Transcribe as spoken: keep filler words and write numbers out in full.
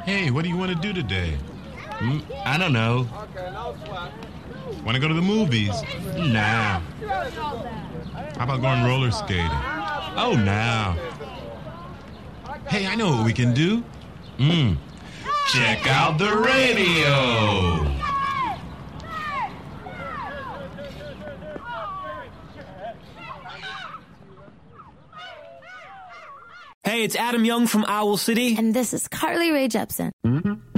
Hey, what do you want to do today? Mm, I don't know. Want to go to the movies? Nah. How about going roller skating? Oh, nah. Hey, I know what we can do. Mm. Check out the radio. Hey, it's Adam Young from Owl City. And this is Carly Rae Jepsen. Mm-hmm.